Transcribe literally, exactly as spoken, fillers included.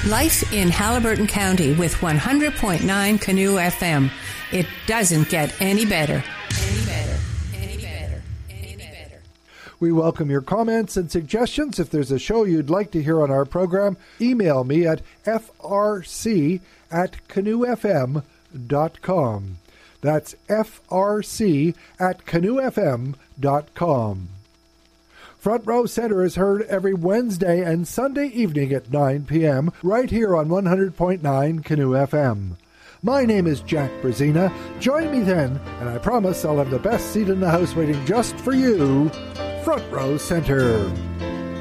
Life in Haliburton County with one hundred point nine Canoe F M. It doesn't get any better. Any better. Any better. Any better. We welcome your comments and suggestions. If there's a show you'd like to hear on our program, email me at f r c at canoe f m dot com. That's f r c at canoe f m dot com. Front Row Center is heard every Wednesday and Sunday evening at nine p.m. right here on one hundred point nine Canoe F M. My name is Jack Brazina. Join me then, and I promise I'll have the best seat in the house waiting just for you. Front Row Center.